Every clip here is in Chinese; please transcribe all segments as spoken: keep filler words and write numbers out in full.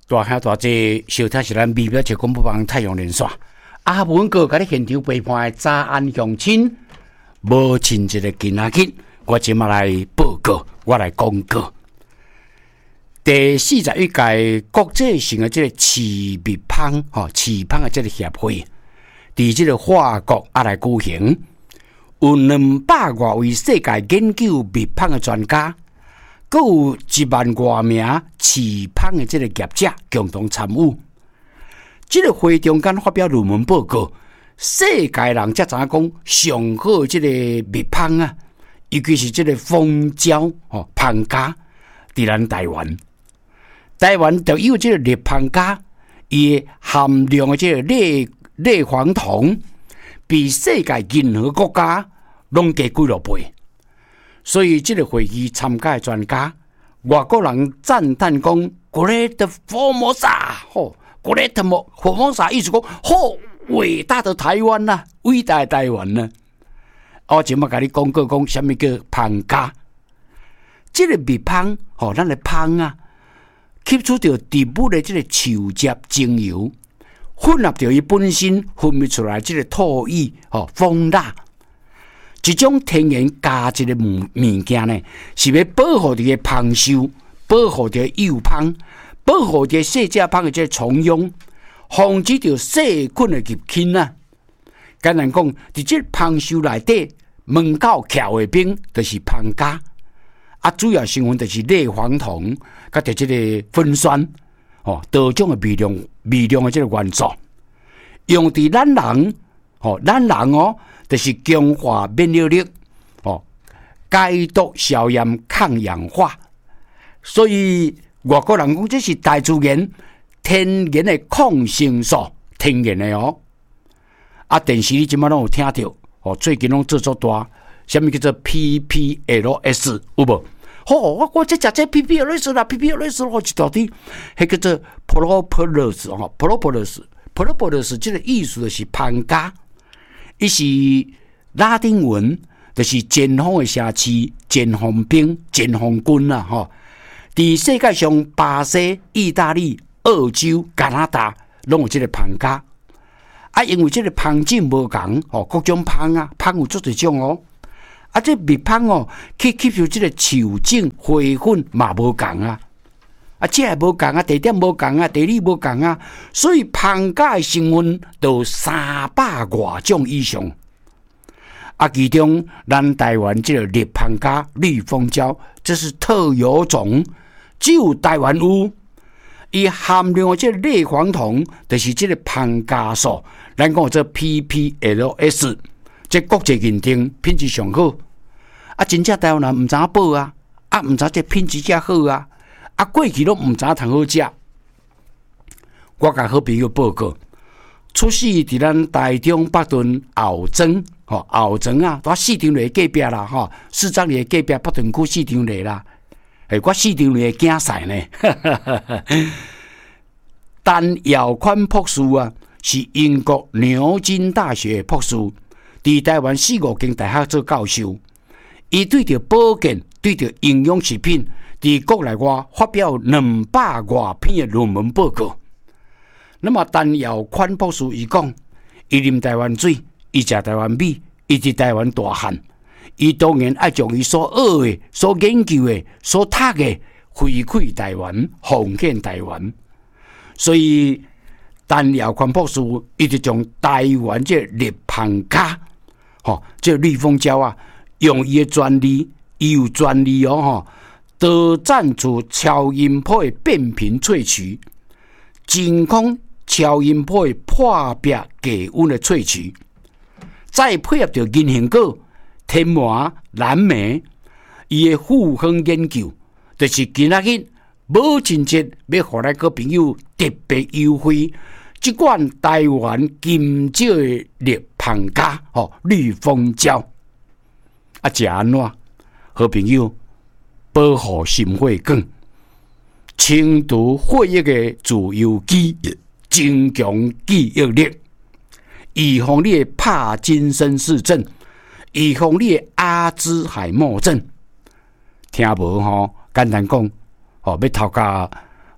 大兄大姐收听是咱微表节广播网太阳连线。啊，文哥甲你现场陪伴的早安乡亲，无亲一个囡仔囡，我今嘛来报告，我来公告。第四十一届国际性的这个饲蜜蜂吼饲蜂的这个协会，伫这个法国啊来举行，有两百多位世界研究蜜蜂的专家，阁有一万多名饲蜂的这个业者共同参与。这个会中间发表论文报告，世界人才知影讲上好这个蜜蜂啊，尤其是这个蜂胶吼蜂葭，伫咱台湾。台湾就有这个蜜蜂葭，伊含量的这个类类黄酮，比世界任何国家拢低几落倍。所以这个会议参加的专家，外国人赞叹讲 Great Formosa 吼 ，Great Formosa 意思讲好伟大的台湾呐、啊，伟大的台湾呐、啊。我今麦甲你讲过讲，什么叫蜂葭？这个蜜蜂吼，咱的蜂啊。吸取到植物的这个树叶精油，混合到伊本身分泌出来这个唾液、吼蜂蜡，一种天然加一个物物件呢，是要保护这个蜂巢，保护这个幼蜂，保护这个细只蜂的这个虫蛹，防止到细菌的入侵啊。简单讲，伫这蜂巢内底门口翘的边，就是蜂葭。啊，主要成分就是类黄酮，甲着这个酚酸，哦，多种的微量、微量的这个元素，用伫咱人，哦，咱人哦，就是强化免疫力，哦，解毒消炎、抗氧化。所以外国人讲这是大自然天然的抗生素，天然的哦。啊，电视你即摆拢有听到，哦，最近拢做作大，什么叫做 P P L S 有无？好、哦，我我这食这 P P L S 啦 ，P P L S 我一道滴，迄叫做 propolis 哦 ，propolis，propolis 这个意思就是蜂葭，伊是拉丁文，就是前方的城市、前方兵、前方军啦，吼、哦。伫世界上，巴西、意大利、澳洲、加拿大拢有这个蜂葭，啊，因为这个蜂种无同，哦，各种蜂啊，蜂有足多种哦。啊，这蜜蜂哦，去吸收这个树种花粉嘛无共啊，啊，这也无共啊，地点无共啊，地理无共啊，所以蜂葭的成分都三百多种以上。啊，其中咱台湾这个绿蜂葭、绿蜂胶，这是特有种，只有台湾有。伊含量的这个类黄酮，就是这个蜂葭素，咱讲这 P P L S。这国际认定品质上好，啊，真正台湾人唔知影报啊，啊，唔知这品质遮好啊，啊，过去都唔知影通好食。我甲好朋友报告，出世伫咱台中北屯后庄，吼后庄啊，我市场里隔壁啦，吼市长里隔壁北屯区市场里啦，诶，我市场里竞赛呢，陈耀宽博士啊，是英国牛津大学博士。伫台湾四五间大学做教授，伊对着保健、对着营养食品，伫国内外发表两百多篇的论文报告。那么，陈耀宽博士伊讲，伊啉台湾水，伊食台湾米，伊伫台湾大汉，伊当然爱将伊所学的、所研究的、所读的回馈台湾，奉献台湾。所以，陈耀宽博士伊就将台湾这绿蜂葭。吼、哦，这绿蜂胶啊，用伊的专利，伊有专利哦，吼，得赞助超音波的变频萃取，真空超音波的破壁低温的萃取，再配合着银杏果、天麻、蓝莓，伊的复方研究，就是今仔日母亲节要互咱个朋友特别优惠。这款台湾金蕉的绿蜂葭，吼绿蜂胶，啊，食安怎？好朋友，保护心血管，清除血液的自由基，增强记忆力，预防你的帕金森氏症，预防你的阿兹海默症。听无吼？简单讲，吼要头家吼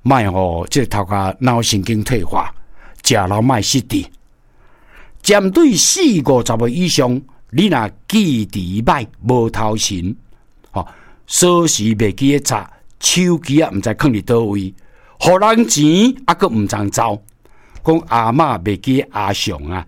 卖吼这头壳脑神经退化，食老卖失智。针对四五十岁以上，你若记忆歹、无头神，吼锁匙袂记咧插，手机啊毋知放伫倒位，互人钱啊佫毋知走，讲阿嬷袂记阿上啊，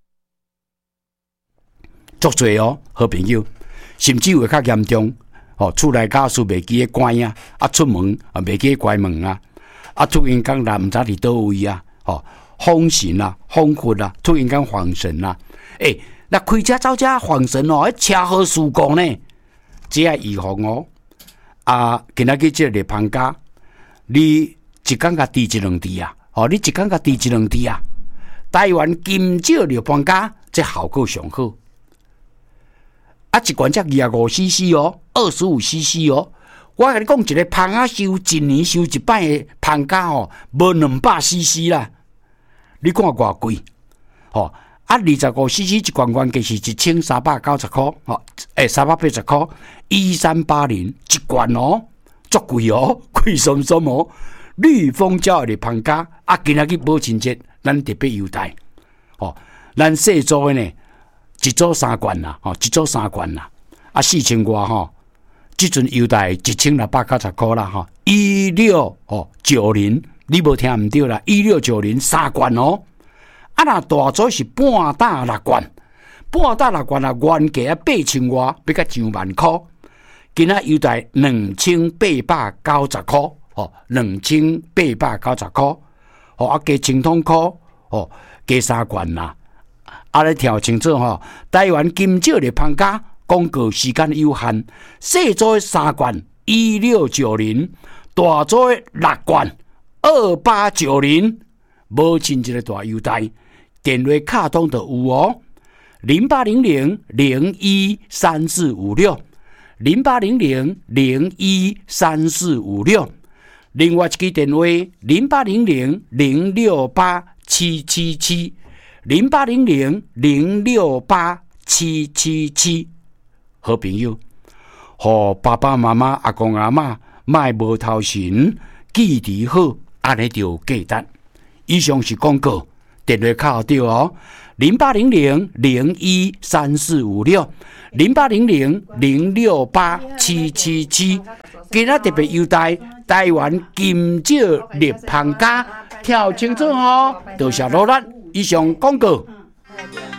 足侪哦，好朋友，甚至会较严重。哦，厝内家事袂记咧关啊，啊出门啊袂记咧关门啊，啊突然间来毋知伫倒位啊，哦恍神啊、恍惚啊，突然间恍神啊，诶、欸，那开车走车恍神哦，迄车祸事故呢，这要预防哦。啊，今仔日即个热放假，你一工甲滴一两滴啊，哦，你一工甲滴一两滴啊，台湾金少热放假，这效果上好。啊，一罐才二十五 C C 哦，二十五 C C 哦。我甲你讲，一个芳仔收一年收一摆的芳家哦，无两百 C C 啦。你看偌贵？吼、哦，啊，二十五 C C 一罐原价是一千三百九十块，吼，诶，三百八十块，一三八零一罐哦，足贵哦，贵松松哦。绿蜂胶的芳家，啊，今仔日母亲节，咱特别优待，吼、哦，咱细组的呢。一组三罐啦，吼，一组三罐啦，啊，四千外吼，即阵优待一千六百九十块啦，吼，一六哦九零，你无听毋对啦，一六九零三罐哦，啊，若大组是半打六罐，半打六罐啊，原价啊八千外，要甲上万块，今仔优待两千八百九十块，吼，两千八百九十块，吼，啊，加清通块，吼，加三罐啦。啊！你听清楚吼，台湾金少的芳家广告时间有限，细组的三罐一六九零，大组的六罐二八九零，无亲一个大优待，电话卡通就有哦，零八零零零一三四五六，零八零零零一三四五六，另外一支电话零八零零零六八七七七。零八零零零六八七七七，好朋友，互爸爸妈妈、阿公阿嬷卖无头神，记忆好，安尼就简单。以上是广告，电话卡对哦，零八零零零一三四五六，零八零零零六八七七七。今仔特别优待，台湾金少热芳家，听清楚哦，多谢罗兰。以上广告。